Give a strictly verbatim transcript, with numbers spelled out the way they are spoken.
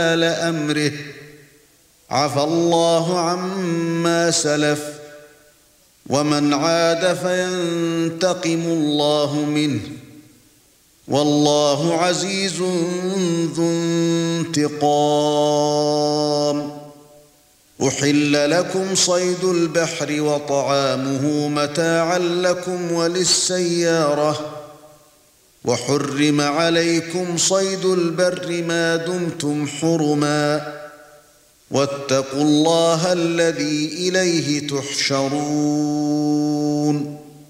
لأمره عفى الله عما سلف ومن عاد فينتقم الله منه والله عزيز ذو انتقام. أحل لكم صيد البحر وطعامه متاعا لكم وللسيارة وحرم عليكم صيد البر ما دمتم حرما واتقوا الله الذي إليه تحشرون.